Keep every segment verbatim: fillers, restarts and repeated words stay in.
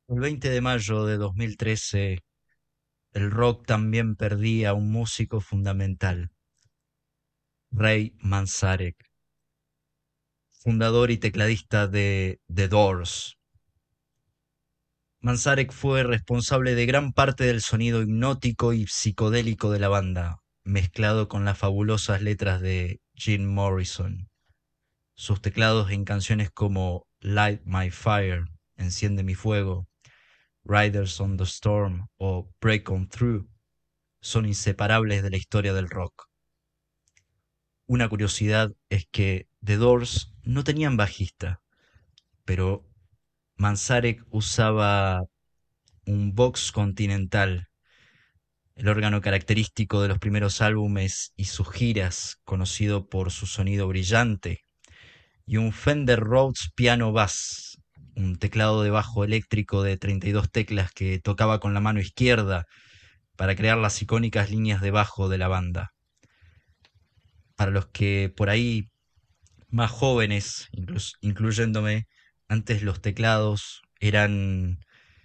El veinte de mayo de dos mil trece, el rock también perdía un músico fundamental, Ray Manzarek, fundador y tecladista de The Doors. Manzarek fue responsable de gran parte del sonido hipnótico y psicodélico de la banda, mezclado con las fabulosas letras de Jim Morrison. Sus teclados en canciones como Light My Fire, Enciende mi fuego, Riders on the Storm o Break On Through son inseparables de la historia del rock. Una curiosidad es que The Doors no tenían bajista, pero Manzarek usaba un Vox Continental, el órgano característico de los primeros álbumes y sus giras, conocido por su sonido brillante, y un Fender Rhodes Piano Bass, un teclado de bajo eléctrico de treinta y dos teclas que tocaba con la mano izquierda para crear las icónicas líneas de bajo de la banda. Para los que por ahí más jóvenes, incluyéndome, antes los teclados eran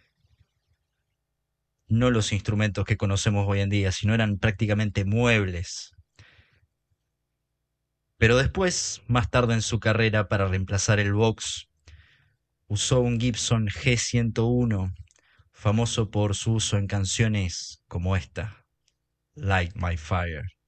no los instrumentos que conocemos hoy en día, sino eran prácticamente muebles. Pero después, más tarde en su carrera, para reemplazar el Vox, usó un Gibson G ciento uno, famoso por su uso en canciones como esta, Light My Fire.